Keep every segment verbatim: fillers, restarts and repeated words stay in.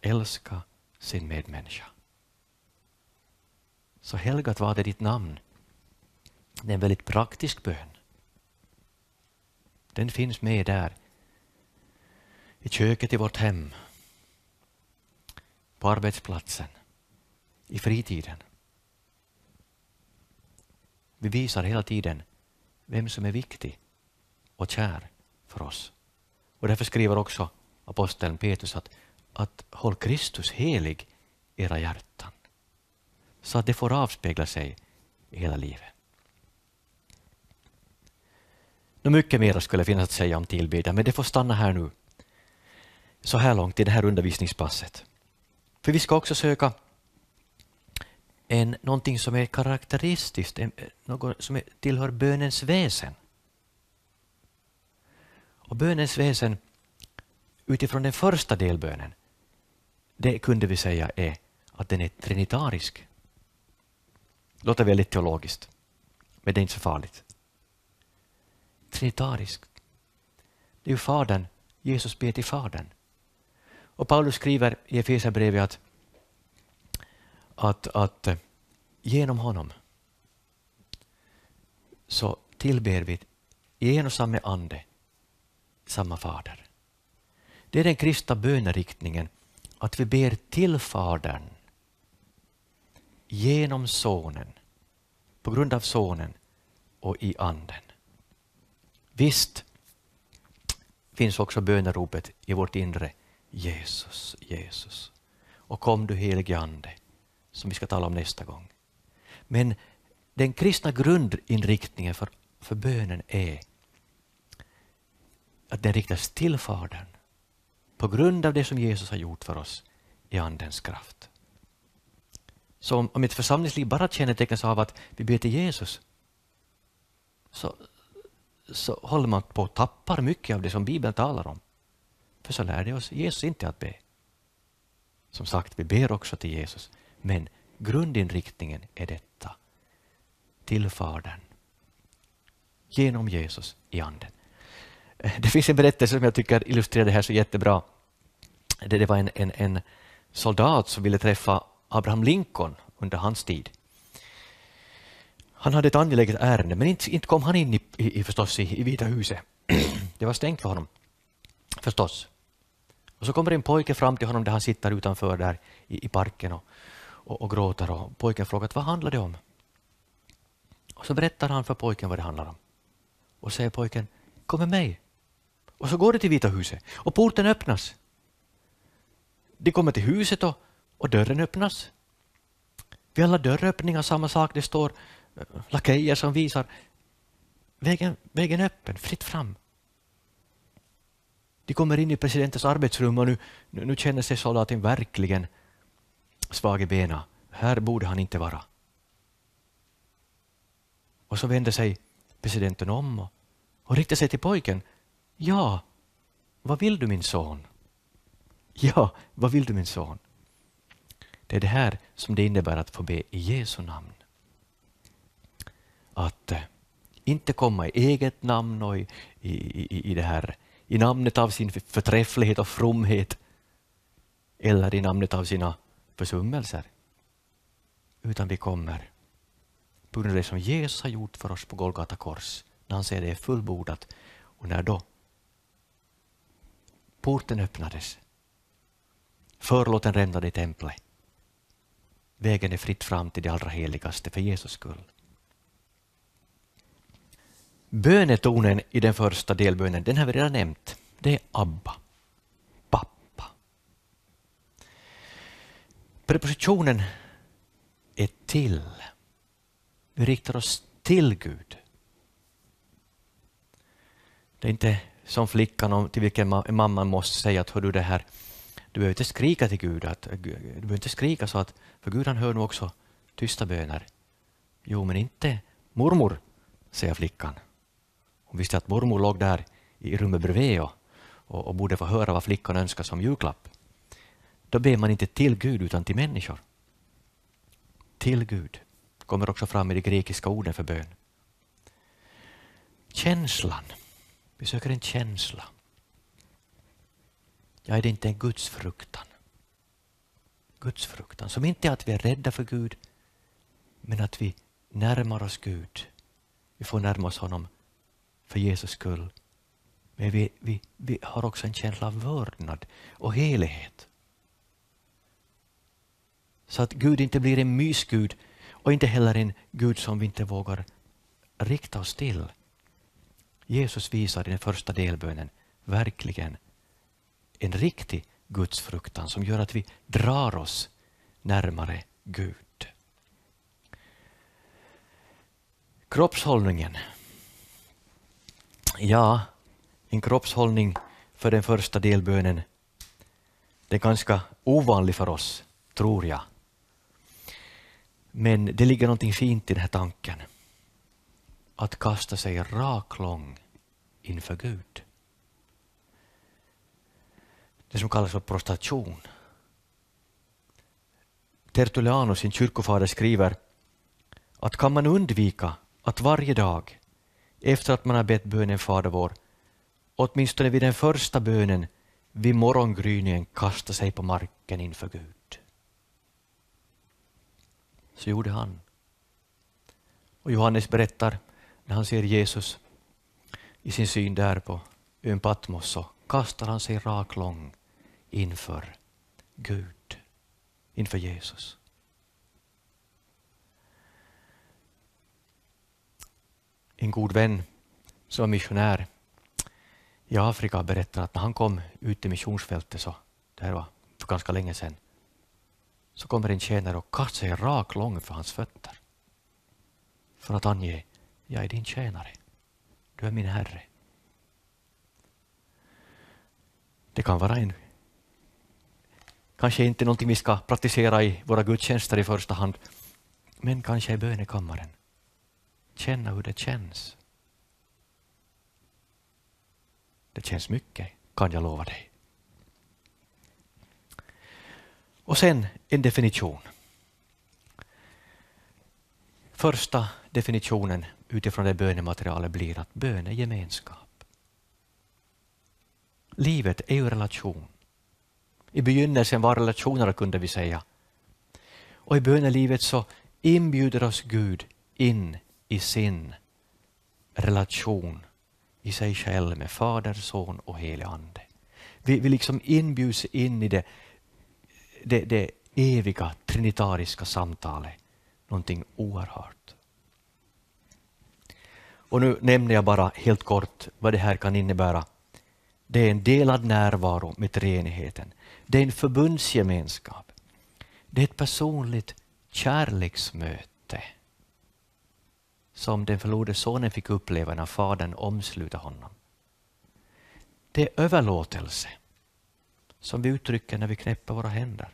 älska sin medmänniska. Så helgat var det ditt namn. Det är en väldigt praktisk bön. Den finns med där i köket i vårt hem, på arbetsplatsen, i fritiden. Vi visar hela tiden vem som är viktig och kär för oss. Och därför skriver också aposteln Petrus att, att håll Kristus helig i era hjärtan, så att det får avspegla sig i hela livet. Nå, mycket mer skulle finnas att säga om tillbedjan, men det får stanna här nu. Så här långt i det här undervisningspasset. För vi ska också söka en, någonting som är karaktäristiskt, en, något som är, tillhör bönens väsen. Och bönens väsen utifrån den första delbönen, det kunde vi säga är att den är trinitarisk. Låter väldigt teologiskt, men det är inte så farligt. Trinitarisk. Det är ju Fadern, Jesus ber till Fadern. Och Paulus skriver i Efesierbrevet att, att, att genom honom så tillber vi i en och samma ande samma Fader. Det är den kristna böneriktningen att vi ber till Fadern genom Sonen, på grund av Sonen och i anden. Visst finns också böneropet i vårt inre: Jesus, Jesus. Och kom du helige ande, som vi ska tala om nästa gång. Men den kristna grundinriktningen för, för bönen är att den riktas till Fadern på grund av det som Jesus har gjort för oss i andens kraft. Så om, om ett församlingsliv bara kännetecknas av att vi ber till Jesus, så, så håller man på att tappa mycket av det som Bibeln talar om. För så lärde oss Jesus inte att be. Som sagt, vi ber också till Jesus, men grundinriktningen är detta: till Fadern genom Jesus i anden. Det finns en berättelse som jag tycker illustrerar det här så jättebra. Det, det var en, en, en soldat som ville träffa Abraham Lincoln under hans tid. Han hade ett angeläget ärende, men inte, inte kom han in i, i, förstås i, i Vita huset. Det var stängt för honom, förstås. Och så kommer en pojke fram till honom där han sitter utanför där i, i parken och, och, och gråter. Och pojken frågar: vad handlar det om? Och så berättar han för pojken vad det handlar om. Och säger pojken: kom med mig. Och så går det till Vita huset och porten öppnas. De kommer till huset och, och dörren öppnas. Vid alla dörröppningar samma sak. Det står lakejer som visar vägen, vägen öppen, fritt fram. De kommer in i presidentens arbetsrum och nu, nu, nu känner sig soldaten verkligen svag i benen. Här borde han inte vara. Och så vänder sig presidenten om och, och riktar sig till pojken. Ja, vad vill du min son? Ja, vad vill du min son? Det är det här som det innebär att få be i Jesu namn. Att eh, inte komma i eget namn och i, i, i, i det här, i namnet av sin förträfflighet och fromhet eller i namnet av sina försummelser. Utan vi kommer på grund av det som Jesus har gjort för oss på Golgata kors, när han säger det är fullbordat, och när då porten öppnades, förlåten rämnade i templet, vägen är fritt fram till det allra heligaste för Jesus skull. Bönetonen i den första delbönen, den har vi redan nämnt. Det är Abba, pappa. Prepositionen är till. Vi riktar oss till Gud. Det är inte som flickan om till vilken ma- mamman måste säga att hör du det här, du behöver inte skrika till Gud, att, du behöver inte skrika så att, för Gud han hör nog också tysta böner. Jo, men inte mormor, säger flickan. Hon visste att mormor låg där i rummet bredvid och, och, och borde få höra vad flickan önskar som julklapp. Då ber man inte till Gud utan till människor. Till Gud kommer också fram i de grekiska orden för bön. Känslan. Vi söker en känsla. Ja, är det inte en Guds fruktan? Guds fruktan. Som inte är att vi är rädda för Gud, men att vi närmar oss Gud. Vi får närma oss honom för Jesus skull. Men vi, vi, vi har också en känsla av vördnad och helighet. Så att Gud inte blir en mysgud och inte heller en Gud som vi inte vågar rikta oss till. Jesus visar i den första delbönen verkligen en riktig Guds fruktan som gör att vi drar oss närmare Gud. Kroppshållningen. Ja, en kroppshållning för den första delbönen. Det är ganska ovanlig för oss, tror jag. Men det ligger någonting fint i den här tanken. Att kasta sig raklång inför Gud. Det som kallas för prostration. Tertullianus, sin kyrkofader, skriver att kan man undvika att varje dag efter att man har bett bönen Fader vår, åtminstone vid den första bönen vid morgongryningen kasta sig på marken inför Gud. Så gjorde han. Och Johannes berättar när han ser Jesus i sin syn där på ön Patmos, så kastar han sig raklång inför Gud, inför Jesus. En god vän som var missionär i Afrika berättar att när han kom ut i missionsfältet, så det här var för ganska länge sedan, så kommer en tjänare och kastar sig raklång för hans fötter. För att ange, jag är din tjänare. Du är min herre. Det kan vara en, kanske inte någonting vi ska praktisera i våra gudstjänster i första hand, men kanske i bönekammaren. Känna hur det känns. Det känns mycket, kan jag lova dig. Och sen en definition. Första definitionen utifrån det bönematerialet blir att bön är gemenskap. Livet är ju relation. I begynnelsen var relationer, kunde vi säga. Och i bönelivet så inbjuder oss Gud in i sin relation i sig själv med Fader, Son och helig Ande. Vi, vi liksom inbjuds in i det, det, det eviga trinitariska samtalet. Någonting oerhört. Och nu nämner jag bara helt kort vad det här kan innebära. Det är en delad närvaro med treenigheten. Det är en förbundsgemenskap. Det är ett personligt kärleksmöte som den förlorade sonen fick uppleva när Fadern omslutade honom. Det är överlåtelse som vi uttrycker när vi knäpper våra händer.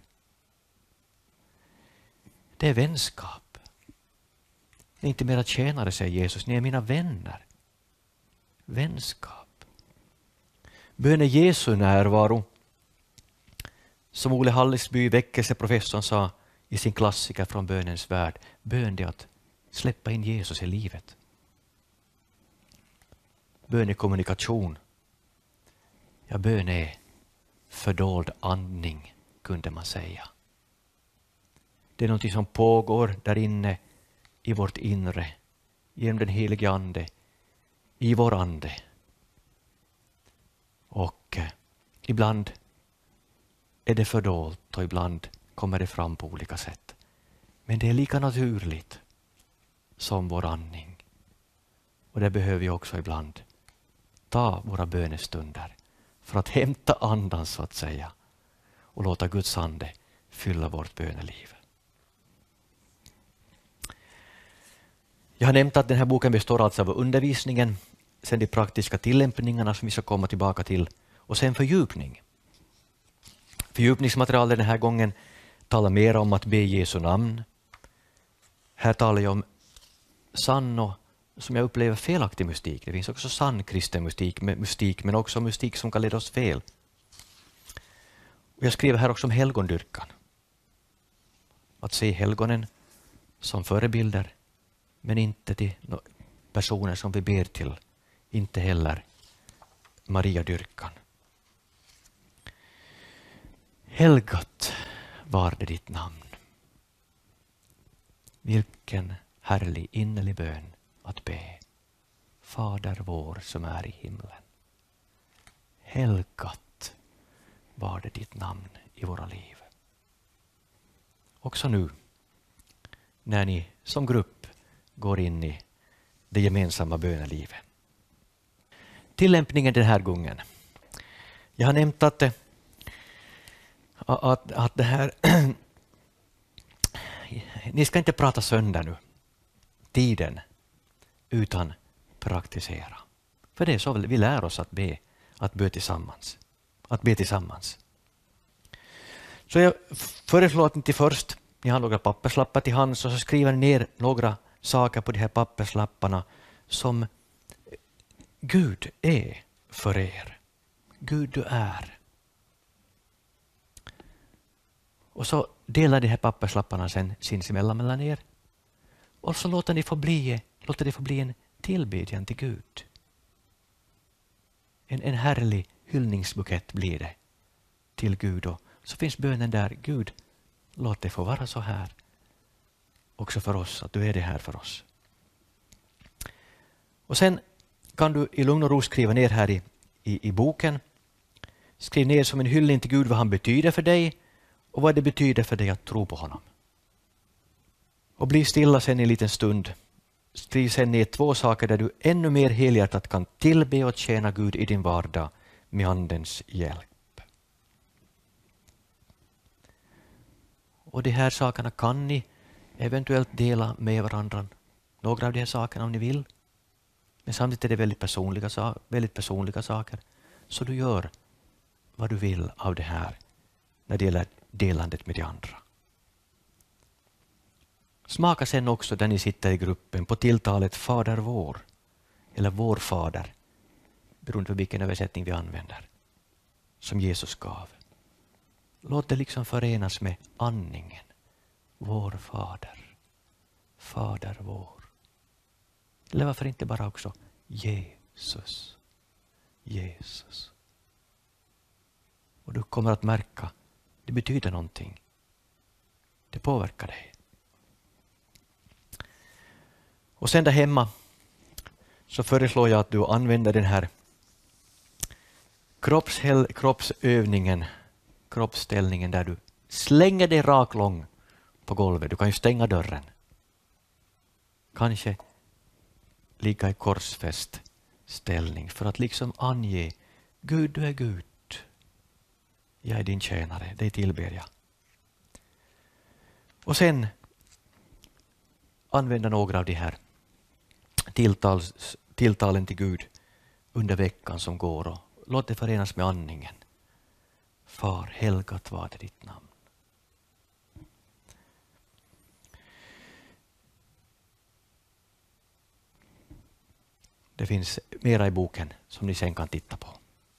Det är vänskap. Ni är inte mera tjänare, säger Jesus. Ni är mina vänner. Vänskap. Bön är Jesu närvaro. Som Ole Hallisby, väckelseprofessorn, sa i sin klassiker från bönens värld. Bön är att släppa in Jesus i livet. Bön är kommunikation. Ja, bön är fördold andning, kunde man säga. Det är något som pågår där inne i vårt inre, genom den helige Ande, i vår ande. Och eh, ibland är det fördolt och ibland kommer det fram på olika sätt. Men det är lika naturligt som vår andning. Och det behöver vi också ibland ta våra bönestunder för att hämta andan, så att säga, och låta Guds ande fylla vårt böneliv. Jag har nämnt att den här boken består alltså av undervisningen, sen de praktiska tillämpningarna som vi ska komma tillbaka till, och sen fördjupning. Fördjupningsmaterialet den här gången talar mer om att be Jesu namn. Här talar jag om sann och, som jag upplever, felaktig mystik. Det finns också sann kristen mystik, mystik men också mystik som kan leda oss fel. Och jag skriver här också om helgondyrkan. Att se helgonen som förebilder, men inte till personer som vi ber till. Inte heller Maria-dyrkan. Helgat var det ditt namn. Vilken härlig innerlig bön att be. Fader vår som är i himlen. Helgat var det ditt namn i våra liv. Också nu när ni som grupp går in i det gemensamma bönelivet. Tillämpningen den här gången. Jag har nämnt att, att, att det här ni ska inte prata sönder nu tiden utan praktisera. För det är så vi lär oss att be, att be tillsammans. Att be tillsammans. Så jag föreslår att ni till först, ni har några papperslappar till hands och så skriver ni ner några saker på de här papperslapparna som Gud är för er. Gud du är. Och så delar de här papperslapparna sen sinsemellan mellan er. Och så låter ni få bli, låter det få bli en tillbedjan till Gud. En, en härlig hyllningsbukett blir det till Gud. Och så finns bönen där. Gud, låt det få vara så här. Också för oss, att du är det här för oss. Och sen kan du i lugn och ro skriva ner här i, i, i boken. Skriv ner som en hyllning till Gud vad han betyder för dig. Och vad det betyder för dig att tro på honom. Och bli stilla sen en liten stund. Skriv sen ner två saker där du ännu mer helhjärtat kan tillbe och tjäna Gud i din vardag med andens hjälp. Och de här sakerna kan ni eventuellt dela med varandra. Några av de här sakerna om ni vill. Men samtidigt är det väldigt personliga, väldigt personliga saker. Så du gör vad du vill av det här när det gäller delandet med de andra. Smaka sen också där ni sitter i gruppen på tilltalet Fader vår eller vår fader, beroende på vilken översättning vi använder, som Jesus gav. Låt det liksom förenas med andningen. Vår fader, Fader vår. Eller varför inte bara också Jesus, Jesus. Och du kommer att märka, det betyder någonting. Det påverkar dig. Och sen där hemma så föreslår jag att du använder den här kroppshäl- kroppsövningen, kroppsställningen där du slänger dig rak lång på golvet. Du kan ju stänga dörren. Kanske ligga i korsfäst ställning för att liksom ange Gud, du är Gud. Jag är din tjänare, dig tillber jag. Och sen använda några av de här tilltals, tilltalen till Gud under veckan som går och låt det förenas med andningen. Far, helgat var det ditt namn. Det finns mera i boken som ni sen kan titta på.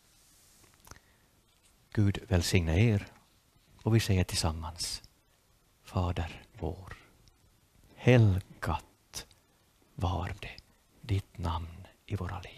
Gud välsigna er och vi säger tillsammans Fader vår. Helgat var det ditt namn i våra liv.